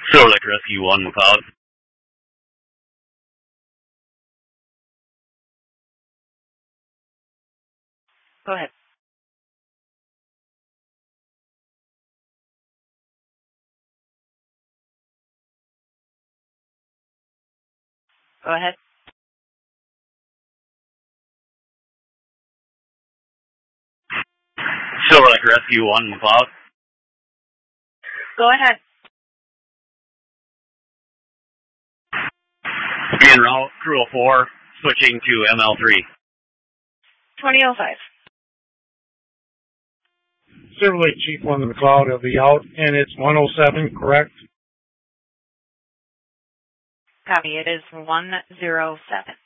Silver Lake Rescue 1, McLeod. Go ahead. Go ahead. Silver Lake Rescue 1, McLeod. Go ahead. Being route, Crew 04, switching to ML3. 2005. Silver Lake Chief 1 to McLeod, it'll be out, and it's 107, correct? Copy. It is 107.